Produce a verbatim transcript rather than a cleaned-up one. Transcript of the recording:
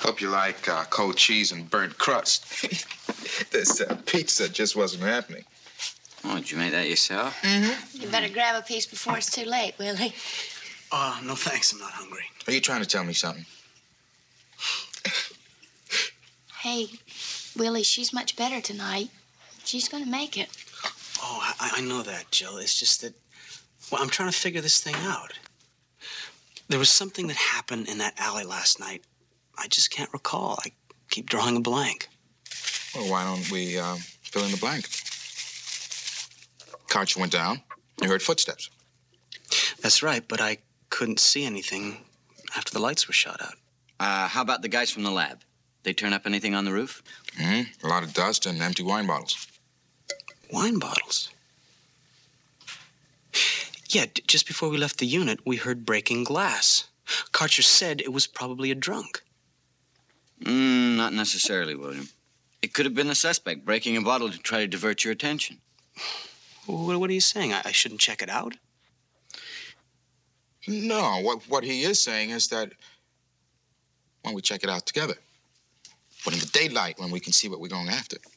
Hope you like uh, cold cheese and burnt crust. This uh, pizza just wasn't happening. Oh, did you make that yourself? Mm-hmm. You better grab a piece before it's too late, Willie. Oh, no thanks. I'm not hungry. Are you trying to tell me something? Hey, Willie, she's much better tonight. She's gonna make it. Oh, I, I know that, Jill. It's just that, well, I'm trying to figure this thing out. There was something that happened in that alley last night. I just can't recall. I keep drawing a blank. Well, why don't we uh, fill in the blank? Carts went down. You heard footsteps. That's right, but I couldn't see anything after the lights were shot out. Uh, how about the guys from the lab? They turn up anything on the roof? Mm-hmm. A lot of dust and empty wine bottles. Wine bottles? Yeah, d- just before we left the unit, we heard breaking glass. Karcher said it was probably a drunk. Mm, not necessarily, William. It could have been the suspect breaking a bottle to try to divert your attention. What, what are you saying? I, I shouldn't check it out? No, what, what he is saying is that why don't we check it out together? But in the daylight when we can see what we're going after.